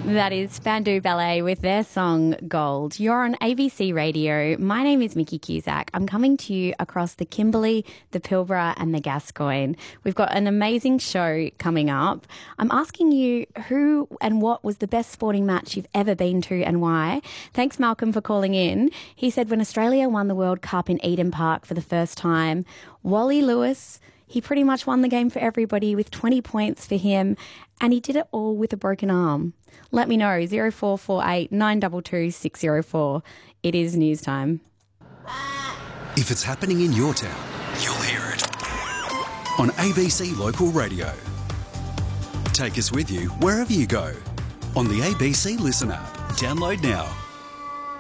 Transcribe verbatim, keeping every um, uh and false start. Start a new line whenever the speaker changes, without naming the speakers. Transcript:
That is Spandau Ballet with their song Gold. You're on A B C Radio. My name is Mickey Cusack. I'm coming to you across the Kimberley, the Pilbara and the Gascoyne. We've got an amazing show coming up. I'm asking you who and what was the best sporting match you've ever been to and why. Thanks, Malcolm, for calling in. He said when Australia won the World Cup in Eden Park for the first time, Wally Lewis, he pretty much won the game for everybody with twenty points for him, and he did it all with a broken arm. Let me know, zero four four eight nine two two six zero four. It is news time.
If it's happening in your town, you'll hear it on A B C Local Radio. Take us with you wherever you go on the A B C Listen app. Download now.